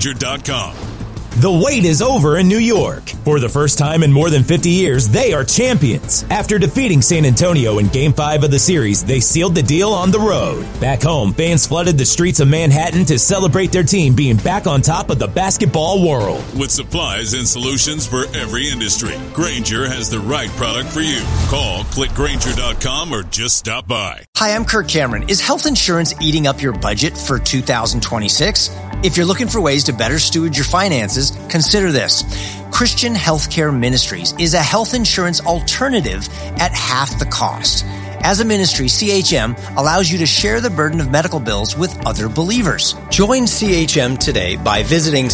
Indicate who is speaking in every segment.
Speaker 1: Grainger.com.
Speaker 2: The wait is over in New York. For the first time in more than 50 years, they are champions. After defeating San Antonio in Game 5 of the series, they sealed the deal on the road. Back home, fans flooded the streets of Manhattan to celebrate their team being back on top of the basketball world.
Speaker 1: With supplies and solutions for every industry, Grainger has the right product for you. Call, click Grainger.com, or just stop by.
Speaker 3: Hi, I'm Kirk Cameron. Is health insurance eating up your budget for 2026? If you're looking for ways to better steward your finances, consider this. Christian Healthcare Ministries is a health insurance alternative at half the cost. As a ministry, CHM allows you to share the burden of medical bills with other believers. Join CHM today by visiting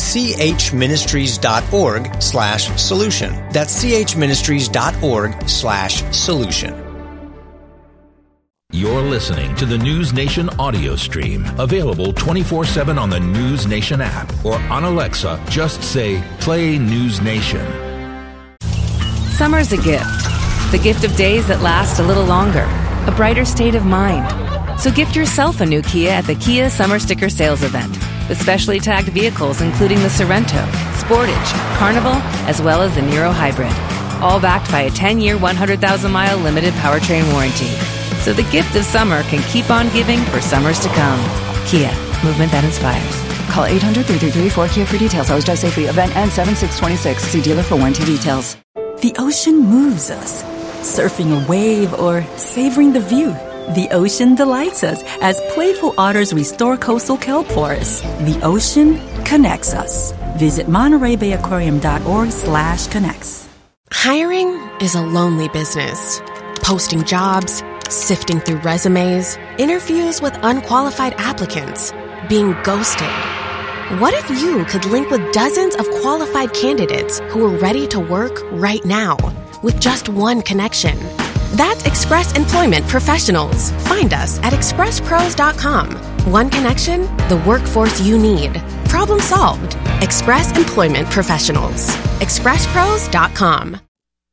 Speaker 3: chministries.org/solution. That's chministries.org/solution.
Speaker 4: You're listening to the News Nation audio stream, available 24/7 on the News Nation app or on Alexa. Just say, play News Nation.
Speaker 5: Summer's a gift. The gift of days that last a little longer, a brighter state of mind. So gift yourself a new Kia at the Kia Summer Sticker Sales Event, with specially tagged vehicles including the Sorrento, Sportage, Carnival, as well as the Niro Hybrid. All backed by a 10-year, 100,000-mile limited powertrain warranty. So the gift of summer can keep on giving for summers to come. Kia, movement that inspires.
Speaker 6: Call 800-333-4KIA for details. Always drive safely. Event ends 7/6/26. See dealer for warranty details.
Speaker 7: The ocean moves us. Surfing a wave or savoring the view. The ocean delights us as playful otters restore coastal kelp forests. The ocean connects us. Visit MontereyBayAquarium.org/connects.
Speaker 8: Hiring is a lonely business. Posting jobs, sifting through resumes, interviews with unqualified applicants, being ghosted. What if you could link with dozens of qualified candidates who are ready to work right now with just one connection? That's Express Employment Professionals. Find us at expresspros.com. One connection, the workforce you need. Problem solved. Express Employment Professionals. expresspros.com.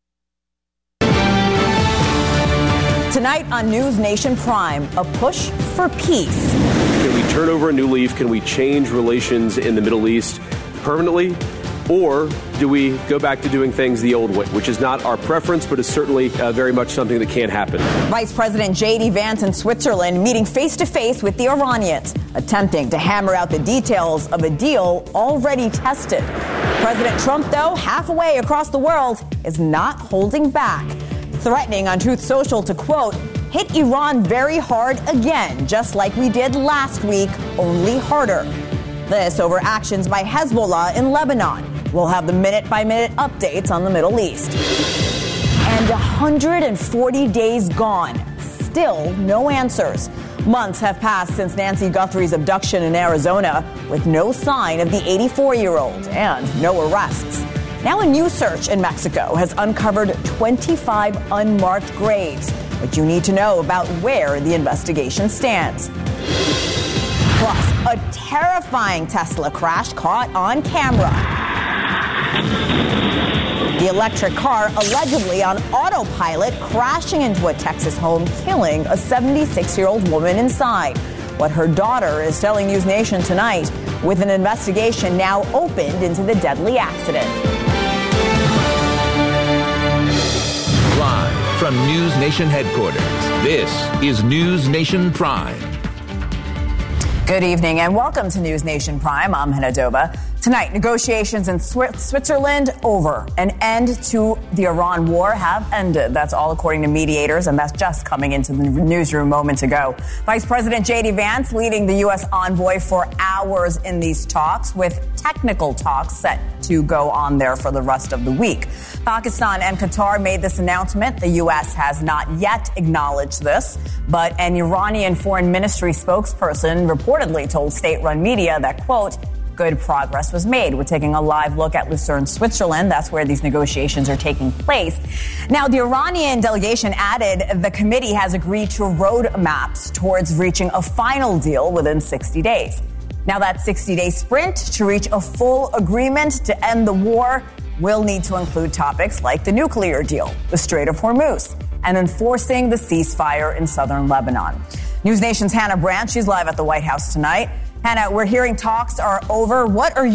Speaker 9: Tonight on News Nation Prime, a push for peace.
Speaker 10: Can we turn over a new leaf? Can we change relations in the Middle East permanently? Or do we go back to doing things the old way, which is not our preference, but is certainly very much something that can happen?
Speaker 9: Vice President J.D. Vance in Switzerland meeting face-to-face with the Iranians, attempting to hammer out the details of a deal already tested. President Trump, though, halfway across the world, is not holding back, threatening on Truth Social to, quote, hit Iran very hard again, just like we did last week, only harder. This over actions by Hezbollah in Lebanon. We'll have the minute-by-minute updates on the Middle East. And 140 days gone. Still no answers. Months have passed since Nancy Guthrie's abduction in Arizona, with no sign of the 84-year-old and no arrests. Now a new search in Mexico has uncovered 25 unmarked graves. What you need to know about where the investigation stands. Plus, a terrifying Tesla crash caught on camera. The electric car allegedly on autopilot crashing into a Texas home, killing a 76-year-old woman inside. What her daughter is telling News Nation tonight, with an investigation now opened into the deadly accident.
Speaker 4: Live from News Nation headquarters, this is News Nation Prime.
Speaker 9: Good evening and welcome to News Nation Prime. I'm Hannah Doba. Tonight, negotiations in Switzerland over. An end to the Iran war have ended. That's all according to mediators, and that's just coming into the newsroom moments ago. Vice President J.D. Vance leading the U.S. envoy for hours in these talks, with technical talks set to go on there for the rest of the week. Pakistan and Qatar made this announcement. The U.S. has not yet acknowledged this, but an Iranian foreign ministry spokesperson reportedly told state-run media that, quote, good progress was made. We're taking a live look at Lucerne, Switzerland. That's where these negotiations are taking place. Now, the Iranian delegation added the committee has agreed to roadmaps towards reaching a final deal within 60 days. Now, that 60-day sprint to reach a full agreement to end the war will need to include topics like the nuclear deal, the Strait of Hormuz, and enforcing the ceasefire in southern Lebanon. News Nation's Hannah Brandt, she's live at the White House tonight. Hannah, we're hearing talks are over. What are